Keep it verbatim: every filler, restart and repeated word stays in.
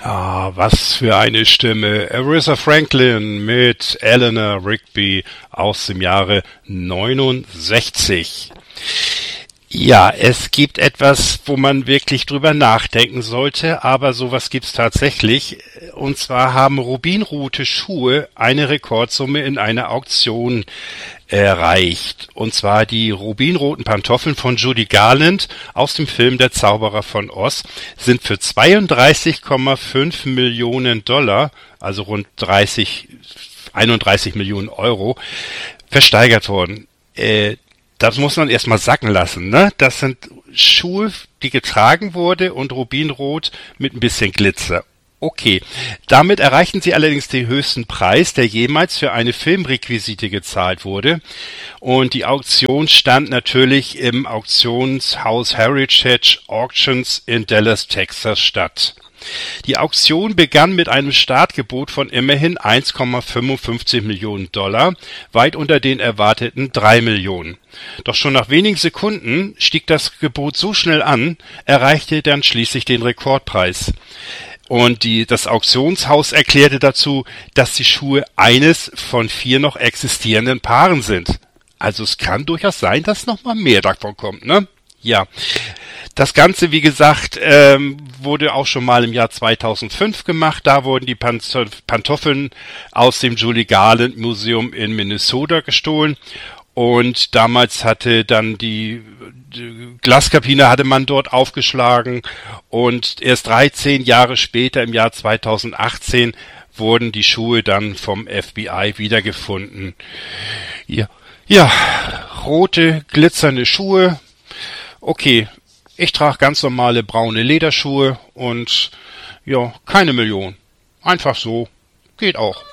Ah, was für eine Stimme. Aretha Franklin mit Eleanor Rigby aus dem Jahre neunundsechzig. Ja, es gibt etwas, wo man wirklich drüber nachdenken sollte, aber sowas gibt's tatsächlich. Und zwar haben rubinrote Schuhe eine Rekordsumme in einer Auktion erreicht. Und zwar die rubinroten Pantoffeln von Judy Garland aus dem Film Der Zauberer von Oz sind für zweiunddreißig Komma fünf Millionen Dollar, also rund dreißig, einunddreißig Millionen Euro, versteigert worden. Äh, Das muss man erstmal sacken lassen, ne? Das sind Schuhe, die getragen wurde und rubinrot mit ein bisschen Glitzer. Okay. Damit erreichten sie allerdings den höchsten Preis, der jemals für eine Filmrequisite gezahlt wurde. Und die Auktion stand natürlich im Auktionshaus Heritage Auctions in Dallas, Texas statt. Die Auktion begann mit einem Startgebot von immerhin eins Komma fünfundfünfzig Millionen Dollar, weit unter den erwarteten drei Millionen. Doch schon nach wenigen Sekunden stieg das Gebot so schnell an, erreichte dann schließlich den Rekordpreis. Und die, das Auktionshaus erklärte dazu, dass die Schuhe eines von vier noch existierenden Paaren sind. Also es kann durchaus sein, dass noch mal mehr davon kommt, ne? Ja. Das Ganze, wie gesagt, ähm, wurde auch schon mal im Jahr zweitausendfünf gemacht. Da wurden die Pantoffeln aus dem Judy Garland Museum in Minnesota gestohlen. Und damals hatte dann die, die Glaskabine hatte man dort aufgeschlagen. Und erst dreizehn Jahre später, im Jahr zweitausendachtzehn, wurden die Schuhe dann vom F B I wiedergefunden. Ja, ja, rote, glitzernde Schuhe. Okay. Ich trage ganz normale braune Lederschuhe und ja, keine Million. Einfach so. Geht auch.